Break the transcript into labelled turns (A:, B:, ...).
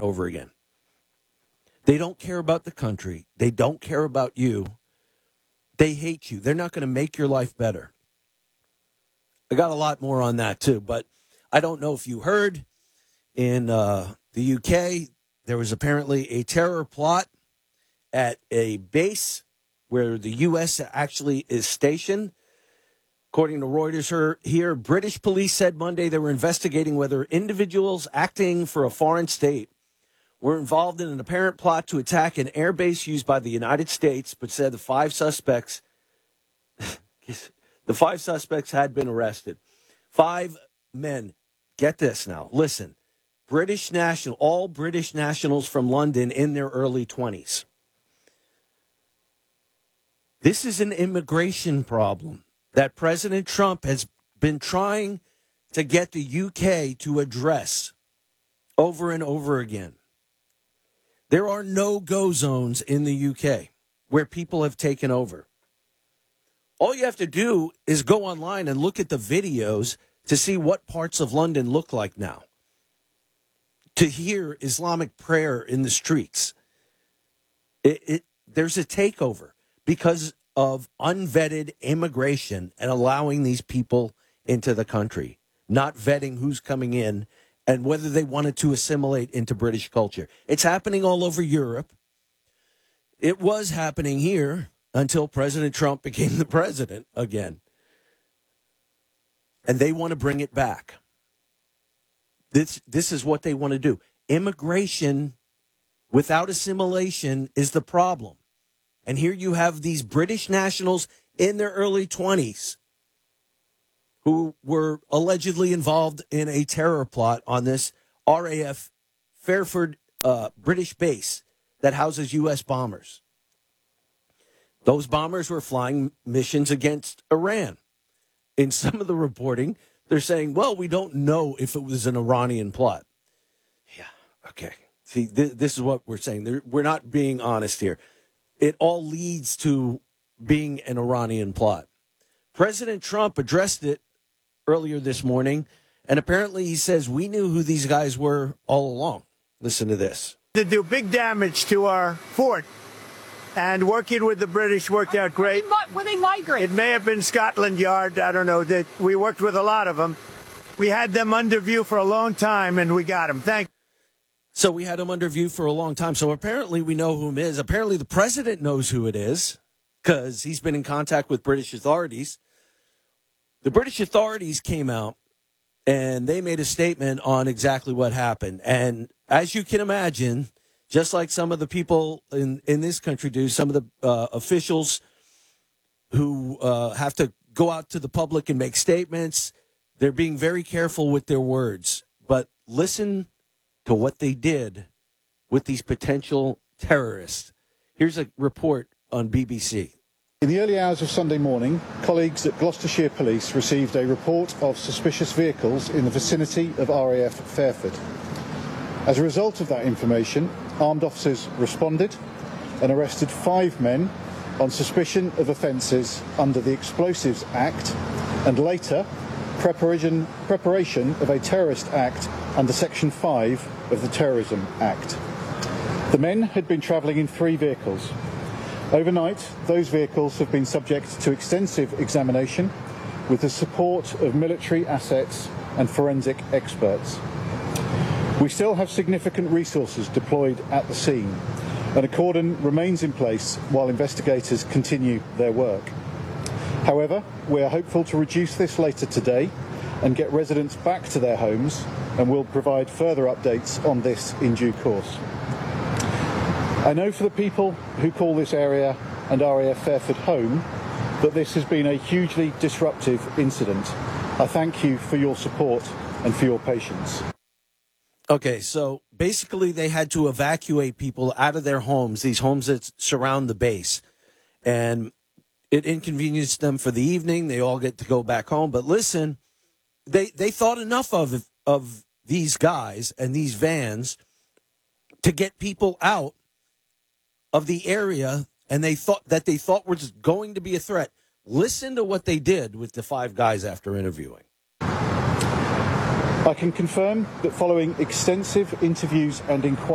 A: over again. They don't care about the country. They don't care about you. They hate you. They're not going to make your life better. I got a lot more on that, too. But I don't know if you heard, in the UK, there was apparently a terror plot at a base where the U.S. actually is stationed. According to Reuters here, British police said Monday they were investigating whether individuals acting for a foreign state were involved in an apparent plot to attack an airbase used by the United States, but said the five suspects had been arrested. 5 men. Get this now. Listen. All British nationals from London in their early 20s. This is an immigration problem that President Trump has been trying to get the UK to address over and over again. There are no-go zones in the UK where people have taken over. All you have to do is go online and look at the videos to see what parts of London look like now. To hear Islamic prayer in the streets. There's a takeover because of unvetted immigration and allowing these people into the country, not vetting who's coming in and whether they wanted to assimilate into British culture. It's happening all over Europe. It was happening here until President Trump became the president again. And they want to bring it back. This is what they want to do. Immigration without assimilation is the problem. And here you have these British nationals in their early 20s who were allegedly involved in a terror plot on this RAF Fairford British base that houses U.S. bombers. Those bombers were flying missions against Iran. In some of the reporting, they're saying, well, we don't know if it was an Iranian plot. Yeah, okay. See, this is what we're saying. We're not being honest here. It all leads to being an Iranian plot. President Trump addressed it earlier this morning, and apparently he says we knew who these guys were all along. Listen to this.
B: To do big damage to our fort, and working with the British worked out great.
C: Were they migrants?
B: It may have been Scotland Yard. I don't know. We worked with a lot of them. We had them under view for a long time, and we got them. Thank you.
A: So we had him under view for a long time. So apparently we know who him is. Apparently the president knows who it is because he's been in contact with British authorities. The British authorities came out and they made a statement on exactly what happened. And as you can imagine, just like some of the people in this country do, some of the officials who have to go out to the public and make statements, they're being very careful with their words. But listen to what they did with these potential terrorists. Here's a report on BBC.
D: In the early hours of Sunday morning, colleagues at Gloucestershire Police received a report of suspicious vehicles in the vicinity of RAF Fairford. As a result of that information, armed officers responded and arrested 5 men on suspicion of offences under the Explosives Act and later preparation of a terrorist act under Section 5 of the Terrorism Act. The men had been travelling in 3 vehicles. Overnight, those vehicles have been subject to extensive examination with the support of military assets and forensic experts. We still have significant resources deployed at the scene, and a cordon remains in place while investigators continue their work. However, we are hopeful to reduce this later today and get residents back to their homes, and will provide further updates on this in due course. I know for the people who call this area and RAF Fairford home that this has been a hugely disruptive incident. I thank you for your support and for your patience.
A: Okay, so basically they had to evacuate people out of their homes, these homes that surround the base. And it inconvenienced them for the evening. They all get to go back home. But listen, they thought enough of these guys and these vans to get people out of the area, and they thought was going to be a threat. Listen to what they did with the 5 guys after interviewing.
D: I can confirm that following extensive interviews and inquiries,